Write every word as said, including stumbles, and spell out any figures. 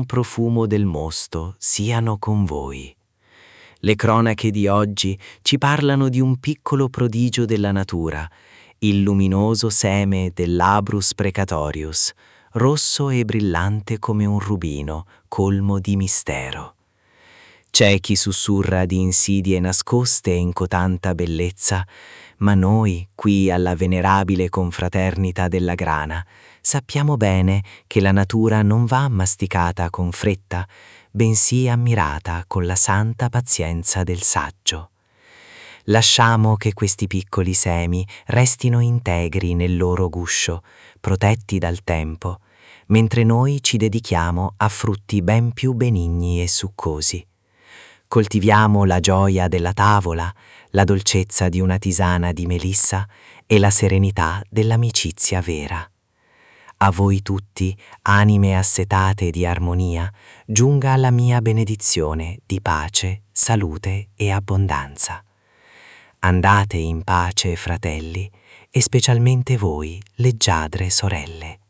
buon profumo del mosto siano con voi. Le cronache di oggi ci parlano di un piccolo prodigio della natura, il luminoso seme dell'Abrus precatorius, rosso e brillante come un rubino, colmo di mistero. C'è chi sussurra di insidie nascoste in cotanta bellezza, ma noi, qui alla venerabile confraternita della grana, sappiamo bene che la natura non va masticata con fretta, bensì ammirata con la santa pazienza del saggio. Lasciamo che questi piccoli semi restino integri nel loro guscio, protetti dal tempo, mentre noi ci dedichiamo a frutti ben più benigni e succosi. Coltiviamo la gioia della tavola, la dolcezza di una tisana di melissa e la serenità dell'amicizia vera. A voi tutti, anime assetate di armonia, giunga la mia benedizione di pace, salute e abbondanza. Andate in pace, fratelli, e specialmente voi, leggiadre sorelle.